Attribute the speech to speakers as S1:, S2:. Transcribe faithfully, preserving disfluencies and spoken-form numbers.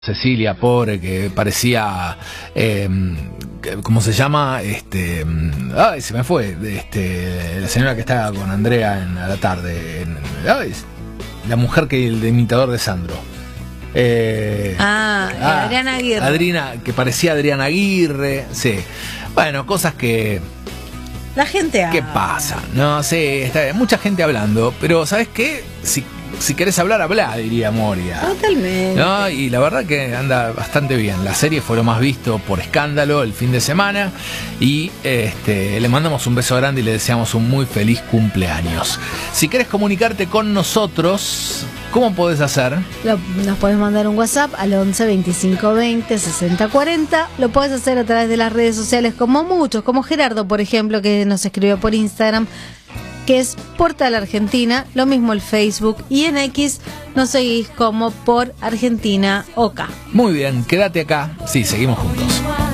S1: Cecilia, pobre, que parecía, eh, ¿cómo se llama? Este, ay, se me fue, este, la señora que está con Andrea en, a la tarde, en, ay, la mujer que el de imitador de Sandro. Eh,
S2: ah,
S1: ah,
S2: Adriana Aguirre.
S1: Adriana, que parecía Adriana Aguirre, sí. Bueno, cosas que...
S2: La gente habla.
S1: ¿Qué pasa? No sé, está mucha gente hablando, pero ¿sabes qué? Si Si querés hablar, hablá, diría Moria.
S2: Totalmente.
S1: ¿No? Y la verdad que anda bastante bien. La serie fue lo más visto por Escándalo el fin de semana. Y este, le mandamos un beso grande y le deseamos un muy feliz cumpleaños. Si querés comunicarte con nosotros, ¿cómo podés hacer?
S2: Lo, nos podés mandar un WhatsApp al once veinticinco veinte sesenta cuarenta. Lo podés hacer a través de las redes sociales, como muchos, como Gerardo, por ejemplo, que nos escribió por Instagram, que es Portal Argentina, lo mismo el Facebook, y en X nos seguís como por Argentina OK.
S1: Muy bien, quédate acá. Sí, seguimos juntos.